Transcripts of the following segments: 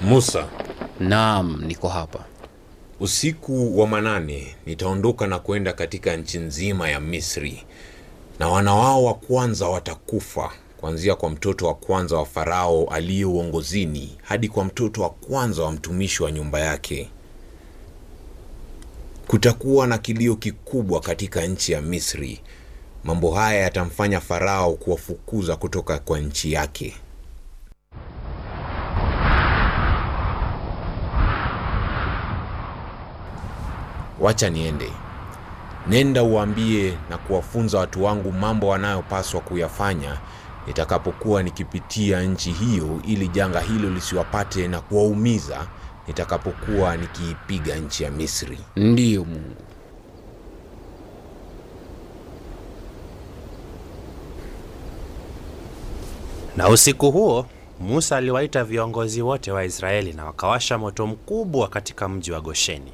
Musa. Naam, niko hapa. Usiku wa manane nitaondoka na kwenda katika nchi nzima ya Misri, na wana wao wa kwanza watakufa, kuanzia kwa mtoto wa kwanza wa Farao aliye uongozini hadi kwa mtoto wa kwanza wa mtumishi wa nyumba yake. Kutakuwa na kilio kikubwa katika nchi ya Misri. Mambo haya yatamfanya Farao kuwafukuza kutoka kwa nchi yake. Wacha niende. Nenda uambie na kuwafunza watu wangu mambo wanayopaswa kuyafanya nitakapokuwa nikipitia nchi hiyo, ili janga hilo lisiwapate na kuwaumiza nitakapokuwa nikiipiga nchi ya Misri. Ndiyo Mungu. Na usiku huo Musa aliwaita viongozi wote wa Israeli na wakawasha moto mkubwa katika mji wa Gosheni.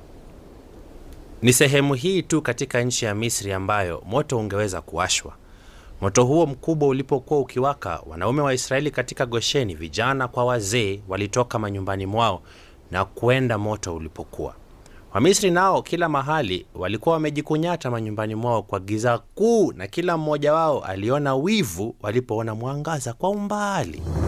Ni sehemu hii tu katika nchi ya Misri ambayo moto ungeweza kuwashwa. Moto huo mkubwa ulipokuwa ukiwaka, wanaume wa Israeli katika Gosheni, vijana kwa wazee, walitoka manyumbani mwao na kuenda moto ulipokuwa. Wamisri nao kila mahali walikuwa wamejikunyata manyumbani mwao kwa giza kuu, na kila mmoja wao aliona wivu walipoona mwangaza kwa umbali.